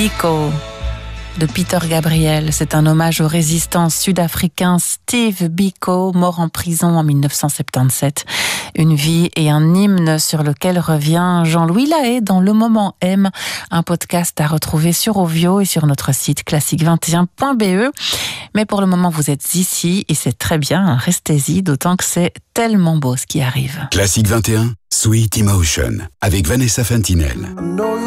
Biko de Peter Gabriel. C'est un hommage au résistant sud-africain Steve Biko, mort en prison en 1977. Une vie et un hymne sur lequel revient Jean-Louis Lahaye dans Le Moment M, un podcast à retrouver sur Ovio et sur notre site classique21.be. Mais pour le moment, vous êtes ici et c'est très bien, restez-y, d'autant que c'est tellement beau ce qui arrive. Classique 21, Sweet Emotion, avec Vanessa Fantinel.